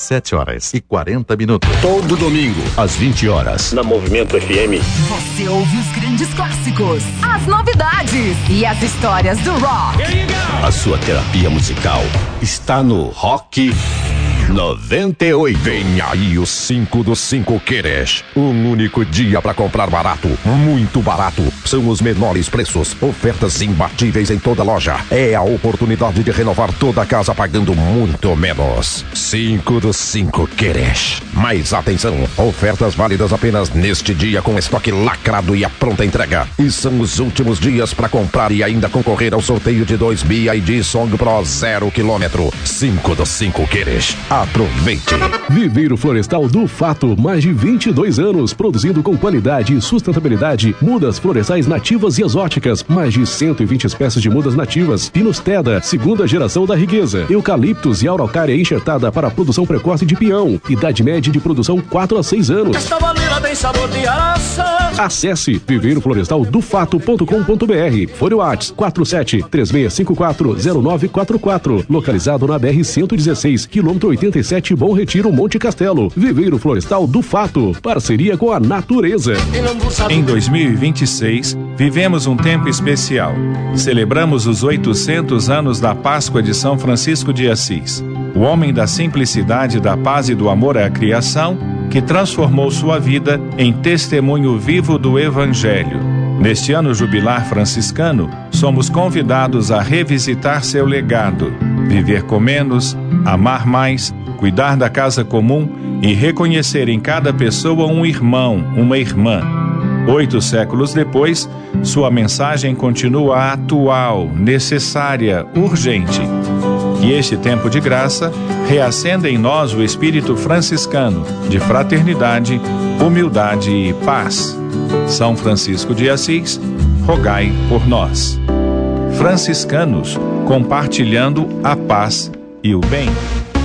7h40. Todo domingo, às 20 horas. Na Movimento FM. Você ouve os grandes clássicos, as novidades e as histórias do rock. A sua terapia musical está no Rock 98. Vem aí o 5 do 5 Queres. Um único dia para comprar barato, muito barato. São os menores preços, ofertas imbatíveis em toda loja. É a oportunidade de renovar toda a casa pagando muito menos. 5 do 5 Queres. Mas atenção, ofertas válidas apenas neste dia com estoque lacrado e a pronta entrega. E são os últimos dias para comprar e ainda concorrer ao sorteio de 2 BYD Song Pro 0 km. 5 do 5 Queres. Aproveite! Viveiro Florestal do Fato, mais de 22 anos, produzindo com qualidade e sustentabilidade mudas florestais nativas e exóticas, mais de 120 espécies de mudas nativas, pinus teda, segunda geração da riqueza, eucaliptos e araucária enxertada para a produção precoce de peão, idade média de produção 4 a 6 anos. Esta bandeira tem sabor de araça. Acesse viveiroflorestaldofato.com.br. Fone WhatsApp 47-3654-0944, localizado na BR-116, quilômetro 87, Bom Retiro, Monte Castelo. Viveiro Florestal do Fato, parceria com a natureza. Em 2026, vivemos um tempo especial. Celebramos os 800 anos da Páscoa de São Francisco de Assis, o homem da simplicidade, da paz e do amor à criação, que transformou sua vida em testemunho vivo do Evangelho. Neste ano jubilar franciscano, somos convidados a revisitar seu legado, viver com menos, amar mais, cuidar da casa comum e reconhecer em cada pessoa um irmão, uma irmã. 8 séculos depois, sua mensagem continua atual, necessária, urgente. Que este tempo de graça reacenda em nós o espírito franciscano de fraternidade, humildade e paz. São Francisco de Assis, rogai por nós. Franciscanos, compartilhando a paz e o bem.